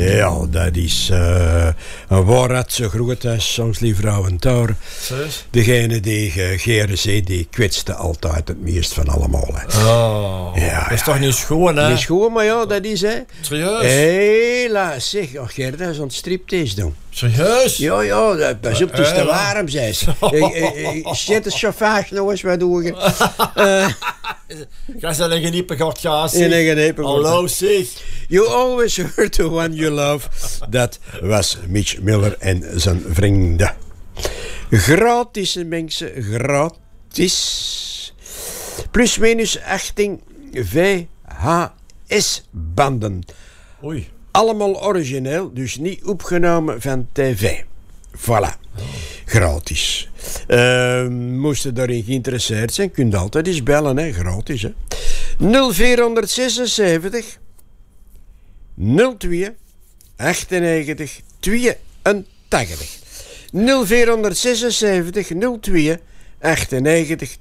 Ja, dat is een waarheid zo groot als ons lieve vrouwen Tour. Degene die GRC, die kwetste altijd het meest van allemaal. Hè. Oh, ja, dat is toch niet schoon, hè? Niet schoon, maar ja, dat is, hè. Serieus? Helaas, zeg. Gert, dat is aan het striptease doen. Serieus? Ja, pas op, het is te warm, zei ze. Zet de chauffage nog eens wat door. Ga ze een geniepen gehad gaan, zeg. In een geniepen gehad. Hallo, zeg. You always heard the one you love. Dat was Mitch Miller en zijn vrienden. Gratis, mensen, gratis. Plus minus 18 VHS-banden. Oei. Allemaal origineel, dus niet opgenomen van tv. Voilà. Gratis. Moest je daarin geïnteresseerd zijn, kun je altijd eens bellen, hè. Gratis, hè. 0476 02 98 82. 0476 02 98